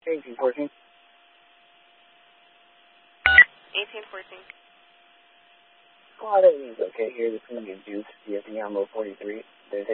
1814. 1814. Squad, everything's okay here. This is going to be Deuce, DFE on low 43. There's